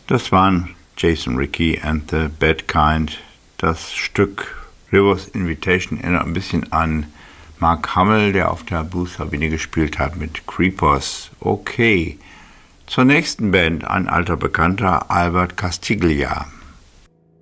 Das waren Jason Ricci and the Bad Kind. Das Stück Rivers Invitation erinnert ein bisschen an Mark Hamill, der auf der Blues-Sabine gespielt hat mit Creepers. Okay, zur nächsten Band, ein alter Bekannter, Albert Castiglia.